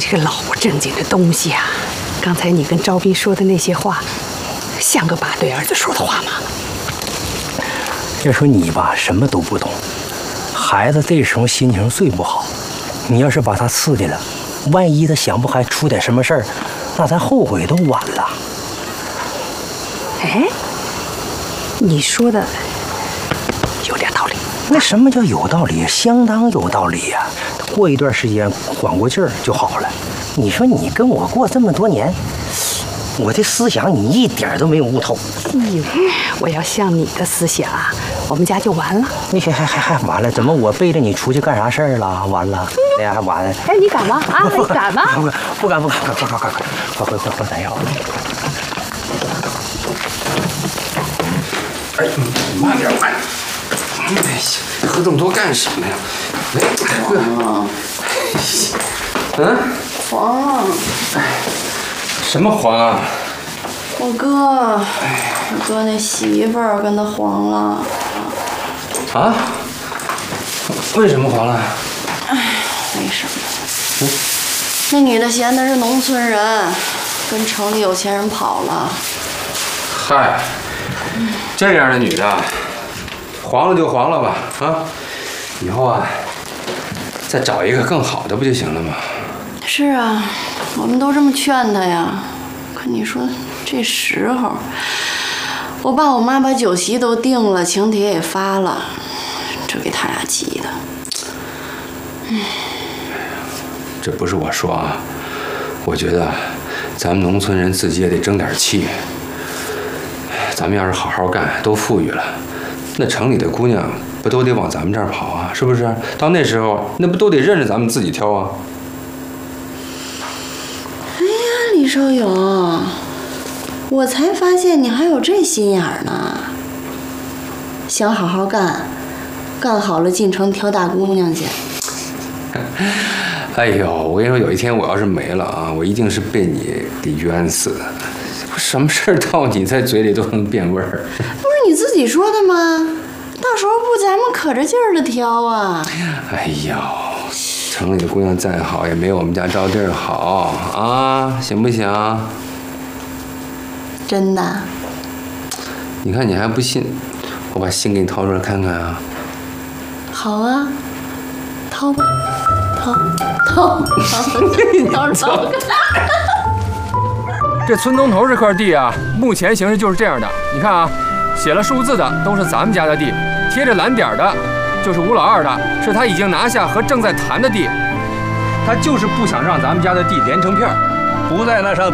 这个老不正经的东西啊！刚才你跟招斌说的那些话，像个爸对儿子说的话吗？ 要说你吧，什么都不懂。孩子这时候心情最不好，你要是把他刺激了，万一他想不开出点什么事儿，那咱后悔都晚了。 哎，你说的有点道理。 那什么叫有道理？相当有道理呀！过一段时间缓过劲儿就好了。你说你跟我过这么多年，我的思想你一点都没有悟透。 我要像你的思想，我们家就完了。 你还完了？怎么我背着你出去干啥事儿了？完了，哎呀，还完了！ 哎，你敢吗？啊，你敢吗？ 不敢，快，咱要。 哎，你慢点，慢。哎呀，喝这么多干什么呀？ 黄， 嗯， 黄， 什么黄啊？ 我哥那媳妇儿跟他黄了。 啊？为什么黄了？ 没什么。那女的嫌他是农村人，跟城里有钱人跑了。 嗨，这样的女的，黄了就黄了吧，啊，以后啊，再找一个更好的不就行了吗？ 是啊，我们都这么劝他呀。可你说这时候，我爸我妈把酒席都定了，请帖也发了，这给他俩急的。 这不是我说啊，我觉得咱们农村人自己也得争点气。咱们要是好好干，都富裕了，那城里的姑娘不都得往咱们这儿跑啊？是不是？到那时候，那不都得认着咱们自己挑啊？ 哎呀，李少勇，我才发现你还有这心眼儿呢。想好好干，干好了进城挑大姑娘去。 哎呦，我跟你说，有一天我要是没了啊，我一定是被你给冤死的。什么事儿到你在嘴里都能变味儿。 不是你自己说的吗？到时候不咱们可着劲儿的挑啊。 哎呦，城里的姑娘再好，也没有我们家招娣好啊，行不行？ 真的？ 你看你还不信，我把信给你掏出来看看啊。 好啊，掏吧，掏。 这村东头这块地啊，目前形势就是这样的。你看啊，写了数字的都是咱们家的地，贴着蓝点的，就是吴老二的，是他已经拿下和正在谈的地。他就是不想让咱们家的地连成片，不在那上